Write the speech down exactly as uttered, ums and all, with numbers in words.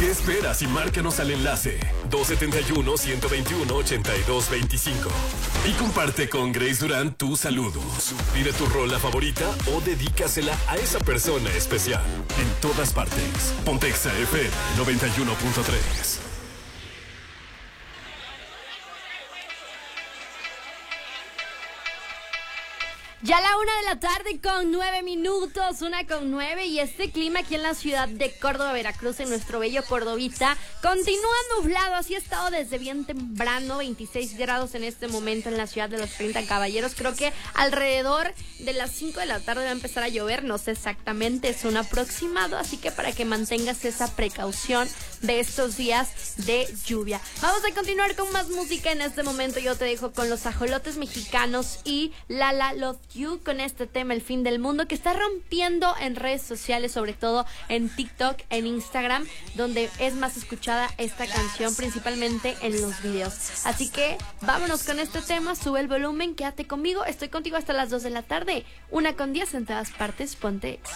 ¿Qué esperas y márcanos al enlace dos siete uno, uno dos uno, ocho dos dos cinco y comparte con Grace Durán tus saludos. Pide tu rola favorita o dedícasela a esa persona especial. En todas partes. Pontexa F M noventa y uno punto tres. Ya a la una de la tarde con nueve minutos, una con nueve, y este clima aquí en la ciudad de Córdoba, Veracruz, en nuestro bello Cordovita, continúa nublado. Así ha estado desde bien temprano, veintiséis grados en este momento en la ciudad de los treinta Caballeros. Creo que alrededor de las cinco de la tarde va a empezar a llover, no sé exactamente, es un aproximado, así que para que mantengas esa precaución de estos días de lluvia. Vamos a continuar con más música en este momento. Yo te dejo con los Ajolotes Mexicanos y Lala Love You con este tema El Fin del Mundo, que está rompiendo en redes sociales, sobre todo en TikTok, en Instagram, donde es más escuchada esta canción, principalmente en los videos. Así que vámonos con este tema, sube el volumen, quédate conmigo, estoy contigo hasta las dos de la tarde, una con diez en todas partes, ponte